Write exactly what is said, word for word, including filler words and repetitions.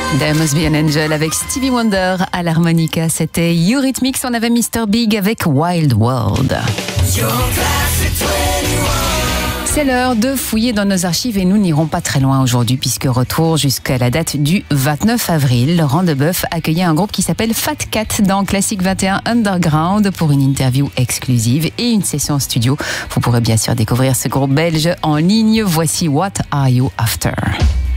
There Must Be an Angel avec Stevie Wonder à l'harmonica. C'était Eurythmics. On avait mister Big avec Wild World. C'est l'heure de fouiller dans nos archives et nous n'irons pas très loin aujourd'hui puisque retour jusqu'à la date du vingt-neuf avril. Laurent Deboeuf accueillait un groupe qui s'appelle Fat Cat dans Classic vingt et un Underground pour une interview exclusive et une session studio. Vous pourrez bien sûr découvrir ce groupe belge en ligne. Voici What Are You After?